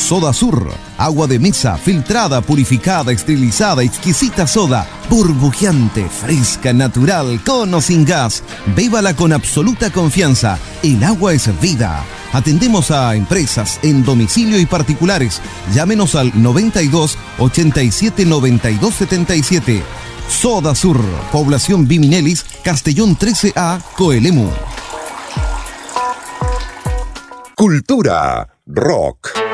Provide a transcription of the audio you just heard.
Soda Sur, agua de mesa, filtrada, purificada, esterilizada, exquisita soda, burbujeante, fresca, natural, con o sin gas. Bébala con absoluta confianza. El agua es vida. Atendemos a empresas en domicilio y particulares. Llámenos al 92 87 92 77. Soda Sur, población Biminelis, Castellón 13A, Coelemu. Cultura rock.